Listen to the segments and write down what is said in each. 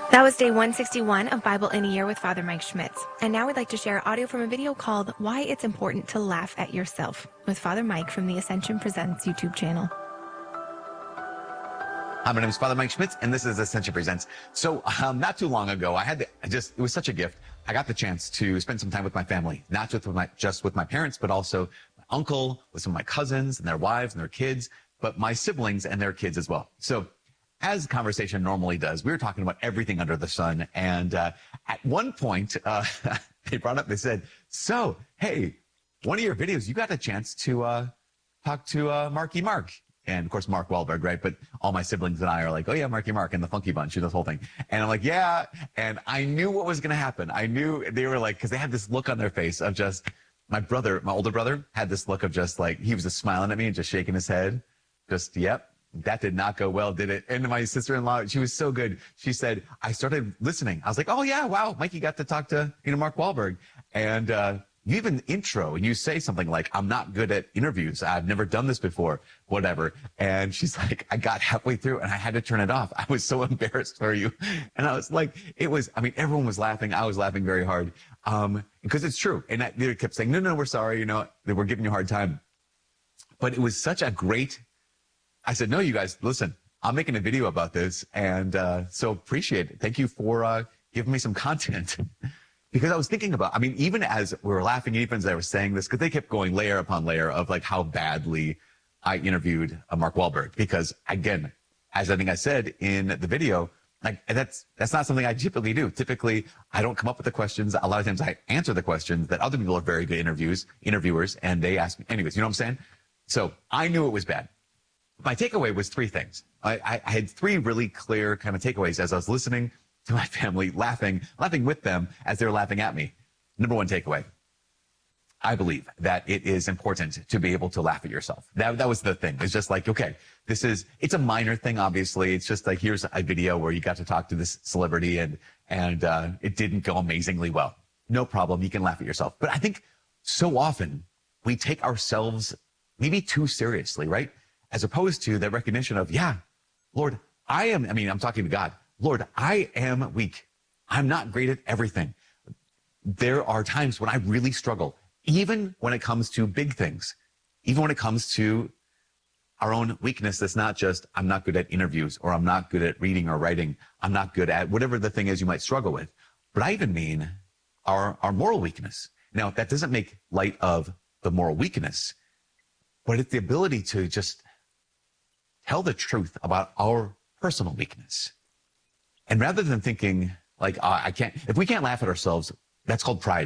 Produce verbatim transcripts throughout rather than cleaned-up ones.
That was day one sixty-one of Bible in a Year with Father Mike Schmitz. And now we'd like to share audio from a video called Why It's Important to Laugh at Yourself with Father Mike from the Ascension Presents YouTube channel. Hi, my name is Father Mike Schmitz, and this is Ascension Presents. So um, not too long ago, I had the, I just, it was such a gift. I got the chance to spend some time with my family, not just with my, just with my parents, but also my uncle, with some of my cousins and their wives and their kids, but my siblings and their kids as well. So as conversation normally does, we were talking about everything under the sun. And uh, at one point, uh, they brought up, they said, so, hey, one of your videos, you got a chance to uh, talk to uh, Marky Mark. And of course, Mark Wahlberg, right? But all my siblings and I are like, oh yeah, Marky Mark and the Funky Bunch and this whole thing. And I'm like, yeah. And I knew what was going to happen. I knew they were like, because they had this look on their face of just, my brother, my older brother had this look of just like, he was just smiling at me and just shaking his head. Just, yep. That did not go well, did it? And my sister-in-law, she was so good. She said, I started listening. I was like, oh yeah, wow, Mikey got to talk to, you know, Mark Wahlberg. And, uh, you even intro and you say something like, I'm not good at interviews. I've never done this before, whatever. And she's like, I got halfway through and I had to turn it off. I was so embarrassed for you. And I was like, it was, I mean, everyone was laughing. I was laughing very hard. Um, because it's true. And I, they kept saying, no, no, we're sorry. You know, they were giving you a hard time. But it was such a great, I said, no, you guys, listen, I'm making a video about this. And, uh, so appreciate it. Thank you for, uh, giving me some content. Because I was thinking about, I mean, even as we were laughing, even as I was saying this, because they kept going layer upon layer of like how badly I interviewed uh, Mark Wahlberg. Because again, as I think I said in the video, like that's, that's not something I typically do. Typically, I don't come up with the questions. A lot of times I answer the questions that other people are very good interviews, interviewers, and they ask me anyways, you know what I'm saying? So I knew it was bad. My takeaway was three things. I, I, I had three really clear kind of takeaways as I was listening to my family, laughing, laughing with them as they're laughing at me. Number one takeaway. I believe that it is important to be able to laugh at yourself. That, that was the thing. It's just like, okay, this is, it's a minor thing, obviously. It's just like, here's a video where you got to talk to this celebrity and, and, uh, it didn't go amazingly well. No problem. You can laugh at yourself. But I think so often we take ourselves maybe too seriously, right? As opposed to the recognition of, yeah, Lord, I am, I mean, I'm talking to God. Lord, I am weak. I'm not great at everything. There are times when I really struggle, even when it comes to big things, even when it comes to our own weakness. That's not just, I'm not good at interviews or I'm not good at reading or writing. I'm not good at whatever the thing is you might struggle with. But I even mean our, our moral weakness. Now, that doesn't make light of the moral weakness, but it's the ability to just tell the truth about our personal weakness. And rather than thinking like, uh, I can't, if we can't laugh at ourselves, that's called pride.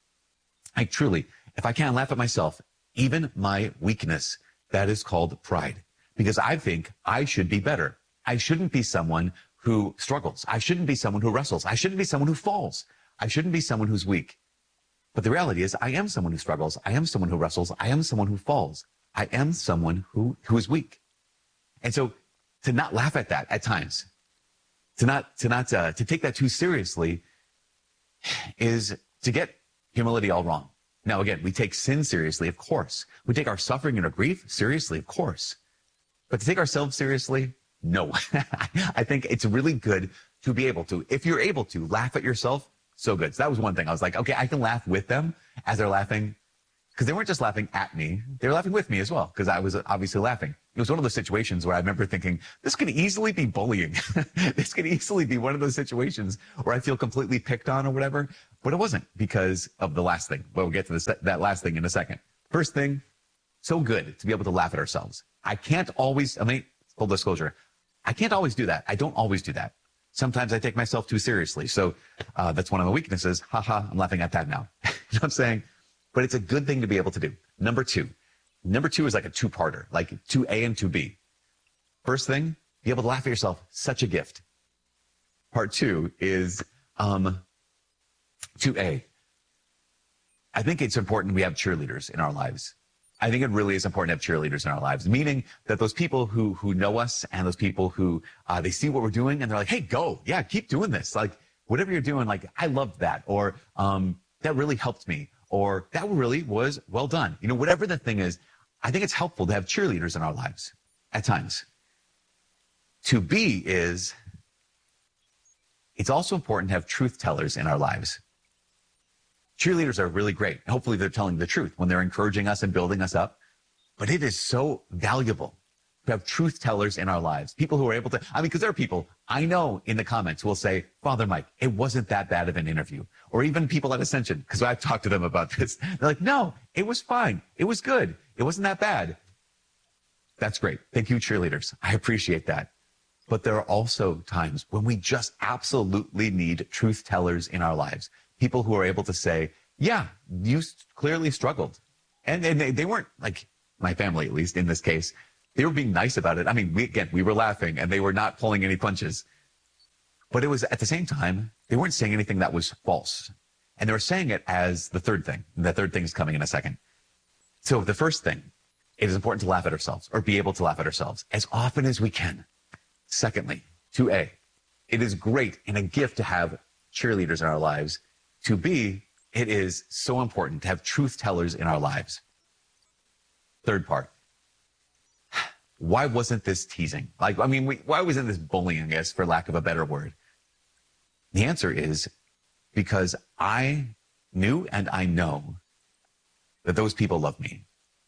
Like truly, if I can't laugh at myself, even my weakness, that is called pride. Because I think I should be better. I shouldn't be someone who struggles. I shouldn't be someone who wrestles. I shouldn't be someone who falls. I shouldn't be someone who's weak. But the reality is I am someone who struggles. I am someone who wrestles. I am someone who falls. I am someone who, who is weak. And so to not laugh at that at times, to not, to not, uh, to take that too seriously is to get humility all wrong. Now, again, we take sin seriously, of course. We take our suffering and our grief seriously, of course. But to take ourselves seriously, no. I think it's really good to be able to, if you're able to laugh at yourself, so good. So that was one thing. I was like, okay, I can laugh with them as they're laughing. Because they weren't just laughing at me, they were laughing with me as well, because I was obviously laughing. It was one of those situations where I remember thinking, this could easily be bullying. This could easily be one of those situations where I feel completely picked on or whatever. But it wasn't because of the last thing. But we'll get to this, that last thing in a second. First thing, so good to be able to laugh at ourselves. I can't always, I mean, full disclosure, I can't always do that. I don't always do that. Sometimes I take myself too seriously. So uh, that's one of my weaknesses. Haha, I'm laughing at that now. You know what I'm saying? But it's a good thing to be able to do. Number two. Number two is like a two-parter, like two A and two B. First thing, be able to laugh at yourself. Such a gift. Part two is um, two A. I think it's important we have cheerleaders in our lives. I think it really is important to have cheerleaders in our lives, meaning that those people who who know us and those people who uh, they see what we're doing and they're like, hey, go. Yeah, keep doing this. Like, whatever you're doing, like, I loved that. Or um, that really helped me. Or that really was well done. You know, whatever the thing is, I think it's helpful to have cheerleaders in our lives at times. To be is it's also important to have truth tellers in our lives. Cheerleaders are really great. Hopefully they're telling the truth when they're encouraging us and building us up. But it is so valuable to have truth tellers in our lives. People who are able to, I mean, because there are people I know in the comments who will say, Father Mike, it wasn't that bad of an interview. Or even people at Ascension, because I've talked to them about this. They're like, no, it was fine. It was good. It wasn't that bad. That's great. Thank you, cheerleaders. I appreciate that. But there are also times when we just absolutely need truth tellers in our lives. People who are able to say, yeah, you clearly struggled. And, and they, they weren't like my family, at least in this case. They were being nice about it. I mean, we, again, we were laughing and they were not pulling any punches. But it was at the same time, they weren't saying anything that was false. And they were saying it as the third thing. And the third thing is coming in a second. So the first thing, it is important to laugh at ourselves or be able to laugh at ourselves as often as we can. Secondly, two A, it is great and a gift to have cheerleaders in our lives. two B, it is so important to have truth tellers in our lives. Third part, why wasn't this teasing? Like, I mean, we, why wasn't this bullying, I guess, for lack of a better word? The answer is because I knew and I know that those people love me.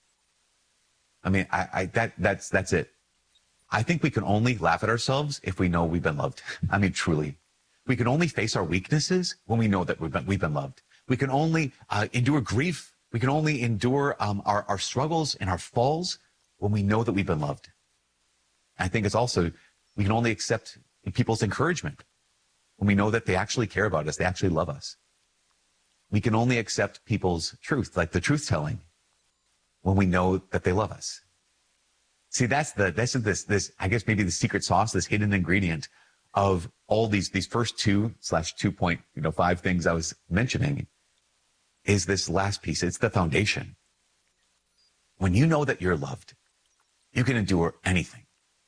I mean, I, I that that's that's it. I think we can only laugh at ourselves if we know we've been loved. I mean, truly. We can only face our weaknesses when we know that we've been, we've been loved. We can only uh, endure grief. We can only endure um, our, our struggles and our falls when we know that we've been loved. I think it's also, we can only accept people's encouragement when we know that they actually care about us. They actually love us. We can only accept people's truth, like the truth telling, when we know that they love us. See, that's the, that's this, this, I guess maybe the secret sauce, this hidden ingredient of all these, these first two slash two point, you know, five things I was mentioning is this last piece. It's the foundation. When you know that you're loved, you can endure anything.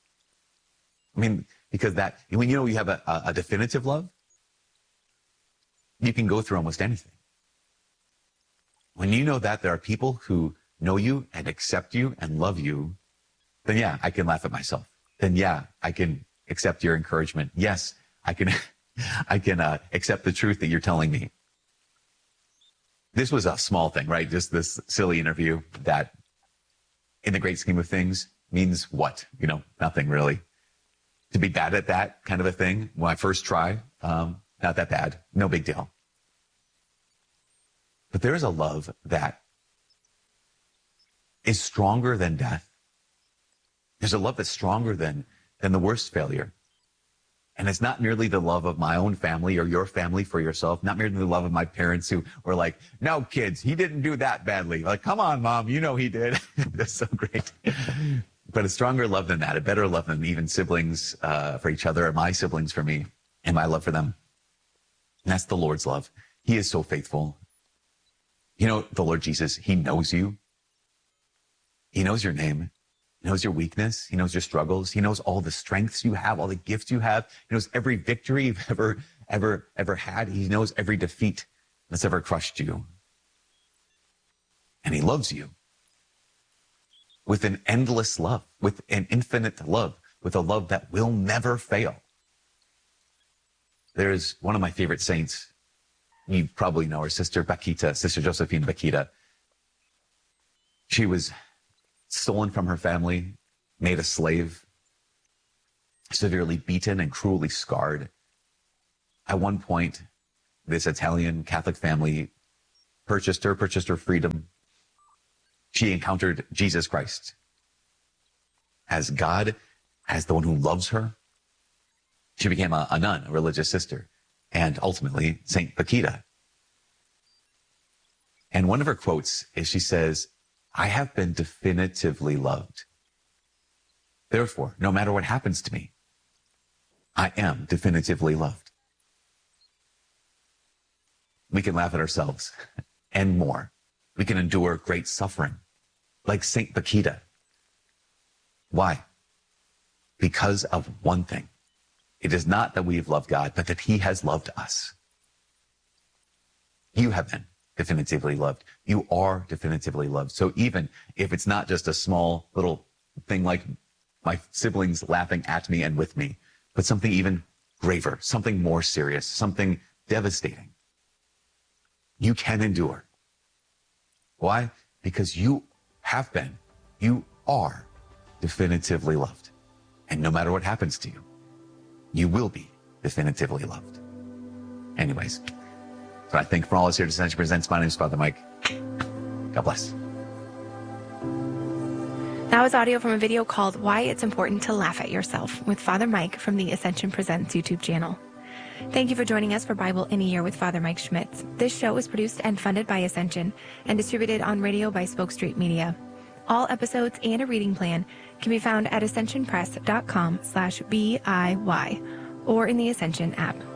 I mean, because that, when you know you have a, a definitive love, you can go through almost anything. When you know that there are people who know you and accept you and love you, then yeah, I can laugh at myself. Then yeah, I can accept your encouragement. Yes, I can, I can uh, accept the truth that you're telling me. This was a small thing, right? Just this silly interview that in the great scheme of things means what? You know, nothing really. To be bad at that kind of a thing, when I first try, um, not that bad, no big deal. But there is a love that is stronger than death. There's a love that's stronger than, than the worst failure. And it's not merely the love of my own family or your family for yourself, not merely the love of my parents who were like, no, kids, he didn't do that badly. Like, come on, Mom, you know he did. That's so great. But a stronger love than that, a better love than even siblings uh, for each other, or my siblings for me, and my love for them. And that's the Lord's love. He is so faithful. You know, the Lord Jesus, he knows you. He knows your name. He knows your weakness. He knows your struggles. He knows all the strengths you have, all the gifts you have. He knows every victory you've ever, ever, ever had. He knows every defeat that's ever crushed you. And he loves you with an endless love, with an infinite love, with a love that will never fail. There's one of my favorite saints. You probably know her, Sister Bakita, Sister Josephine Bakita. She was stolen from her family, made a slave, severely beaten and cruelly scarred. At one point, this Italian Catholic family purchased her, purchased her freedom. She encountered Jesus Christ as God, as the one who loves her. She became a, a nun, a religious sister, and ultimately Saint Bakita. And one of her quotes is she says, I have been definitively loved. Therefore, no matter what happens to me, I am definitively loved. We can laugh at ourselves and more. We can endure great suffering like Saint Bakita. Why? Because of one thing. It is not that we've loved God, but that he has loved us. You have been definitively loved. You are definitively loved. So even if it's not just a small little thing like my siblings laughing at me and with me, but something even graver, something more serious, something devastating, you can endure. Why? Because you have been, you are definitively loved. And no matter what happens to you, you will be definitively loved. Anyways, so I thank for all us here at Ascension Presents. My name is Father Mike. God bless. That was audio from a video called Why It's Important to Laugh at Yourself with Father Mike from the Ascension Presents YouTube channel. Thank you for joining us for Bible in a Year with Father Mike Schmitz. This show is produced and funded by Ascension and distributed on radio by Spoke Street Media. All episodes and a reading plan can be found at ascension press dot com slash B I Y or in the Ascension app.